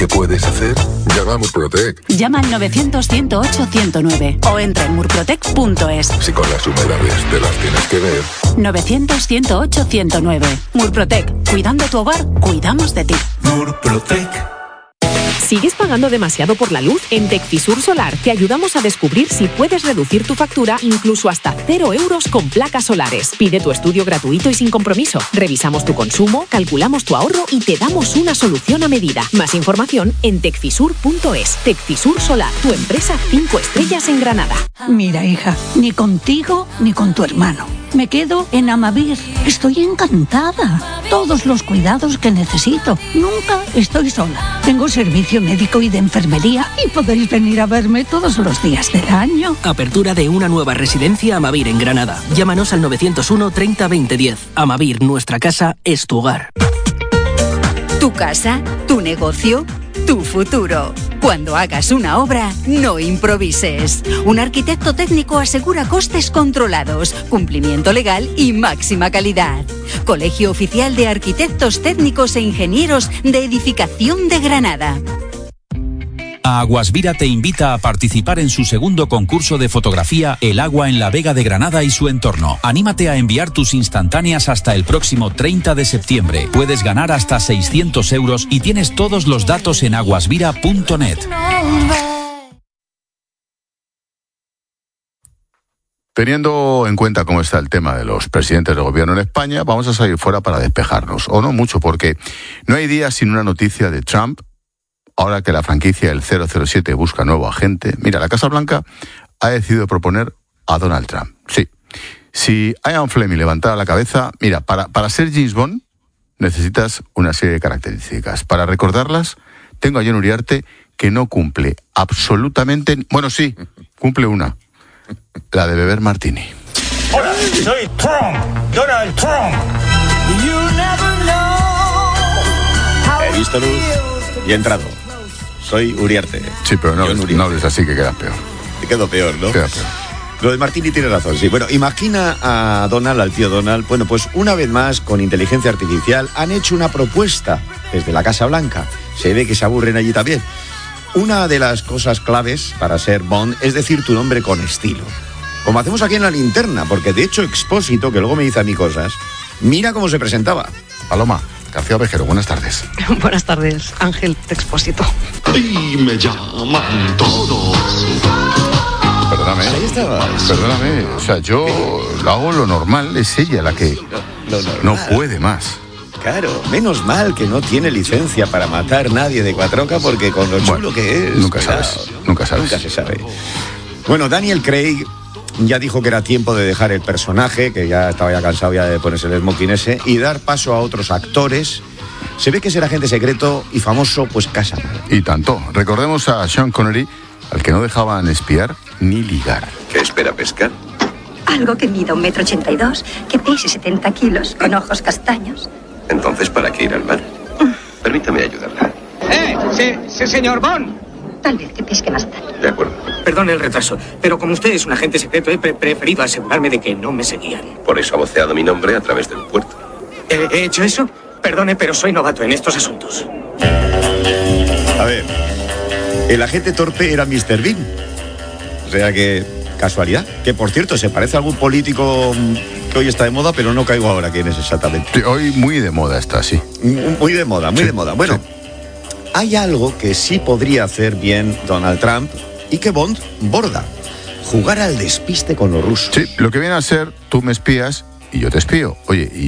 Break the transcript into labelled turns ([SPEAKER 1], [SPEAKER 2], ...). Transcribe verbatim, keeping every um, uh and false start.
[SPEAKER 1] ¿Qué puedes hacer? Llama a Murprotec.
[SPEAKER 2] Llama al novecientos, ciento ocho, ciento nueve o entra en murprotec punto es.
[SPEAKER 1] Si con las humedades te las tienes que ver.
[SPEAKER 2] novecientos, ciento ocho, ciento nueve. Murprotec. Cuidando tu hogar, cuidamos de ti.
[SPEAKER 3] Murprotec.
[SPEAKER 4] ¿Sigues pagando demasiado por la luz? En Tecfisur Solar te ayudamos a descubrir si puedes reducir tu factura incluso hasta cero euros con placas solares. Pide tu estudio gratuito y sin compromiso. Revisamos tu consumo, calculamos tu ahorro y te damos una solución a medida. Más información en tecfisur punto es. Tecfisur Solar, tu empresa cinco estrellas en Granada.
[SPEAKER 5] Mira, hija, ni contigo ni con tu hermano. Me quedo en Amavir. Estoy encantada. Todos los cuidados que necesito. Nunca estoy sola. Tengo servicio médico y de enfermería y podéis venir a verme todos los días del año.
[SPEAKER 6] Apertura de una nueva residencia Amavir en Granada. Llámanos al novecientos uno, treinta, veinte, diez. Amavir, nuestra casa es tu hogar.
[SPEAKER 7] Tu casa, tu negocio, tu futuro. Cuando hagas una obra, no improvises. Un arquitecto técnico asegura costes controlados, cumplimiento legal y máxima calidad. Colegio Oficial de Arquitectos Técnicos e Ingenieros de Edificación de Granada.
[SPEAKER 8] Aguasvira te invita a participar en su segundo concurso de fotografía El agua en la Vega de Granada y su entorno. Anímate a enviar tus instantáneas hasta el próximo treinta de septiembre. Puedes ganar hasta seiscientos euros y tienes todos los datos en aguasvira punto net.
[SPEAKER 9] Teniendo en cuenta cómo está el tema de los presidentes de gobierno en España, vamos a salir fuera para despejarnos. O no mucho, porque no hay día sin una noticia de Trump. Ahora que la franquicia del cero cero siete busca nuevo agente, mira, la Casa Blanca ha decidido proponer a Donald Trump. Sí, si Ian Fleming levantara la cabeza, mira, para, para ser James Bond necesitas una serie de características. Para recordarlas, tengo a John Uriarte que no cumple absolutamente... Bueno, sí, cumple una, la de beber martini.
[SPEAKER 10] Hola, soy Trump, Donald Trump.
[SPEAKER 11] He visto luz y he entrado. Soy Uriarte.
[SPEAKER 9] Sí, pero no, no es así que queda peor.
[SPEAKER 11] Te quedó peor, ¿no?
[SPEAKER 9] Queda peor.
[SPEAKER 11] Lo de Martini tiene razón, sí. Bueno, imagina a Donald, al tío Donald. Bueno, pues una vez más, con inteligencia artificial, han hecho una propuesta desde la Casa Blanca. Se ve que se aburren allí también. Una de las cosas claves para ser Bond es decir tu nombre con estilo. Como hacemos aquí en La Linterna, porque de hecho Expósito, que luego me dice a mí cosas, mira cómo se presentaba.
[SPEAKER 9] Paloma, García Ovejero, buenas tardes.
[SPEAKER 12] Buenas tardes, Ángel Expósito.
[SPEAKER 13] Y me llaman todos.
[SPEAKER 9] Perdóname.
[SPEAKER 11] Ahí estabas.
[SPEAKER 9] Perdóname. O sea, yo hago lo normal, es ella la que
[SPEAKER 11] Lo, lo
[SPEAKER 9] no puede más.
[SPEAKER 11] Claro, menos mal que no tiene licencia para matar nadie de Cuatroca, porque con lo chulo
[SPEAKER 9] Bueno,
[SPEAKER 11] que es...
[SPEAKER 9] nunca
[SPEAKER 11] cuidado,
[SPEAKER 9] sabes, nunca sabes.
[SPEAKER 11] Nunca se sabe. Bueno, Daniel Craig ya dijo que era tiempo de dejar el personaje, que ya estaba ya cansado ya de ponerse el smoking ese, y dar paso a otros actores. Se ve que ser agente secreto y famoso, pues casa mal.
[SPEAKER 9] Y tanto. Recordemos a Sean Connery, al que no dejaban espiar ni ligar.
[SPEAKER 14] ¿Qué espera pescar?
[SPEAKER 15] Algo que mida un metro ochenta y dos, que pese setenta kilos, con ojos castaños.
[SPEAKER 14] Entonces, ¿para qué ir al mar? Permítame ayudarla.
[SPEAKER 16] ¡Eh! Sí, sí, señor Bond.
[SPEAKER 15] Tal vez que pesque más tarde.
[SPEAKER 14] De acuerdo.
[SPEAKER 16] Perdone el retraso, pero como usted es un agente secreto, he pre- preferido asegurarme de que no me seguían.
[SPEAKER 14] Por eso ha voceado mi nombre a través del puerto.
[SPEAKER 16] ¿He, he hecho eso? Perdone, pero soy novato en estos asuntos.
[SPEAKER 11] A ver, el agente torpe era mister Bean. O sea que, casualidad. Que, por cierto, se parece a algún político que hoy está de moda, pero no caigo ahora quién es exactamente.
[SPEAKER 9] Sí, hoy muy de moda está, sí.
[SPEAKER 11] Muy de moda, muy
[SPEAKER 9] sí,
[SPEAKER 11] de moda. Bueno, sí. Hay algo que sí podría hacer bien Donald Trump y que Bond borda. Jugar al despiste con los rusos.
[SPEAKER 9] Sí, lo que viene a ser, tú me espías y yo te espío. Oye, y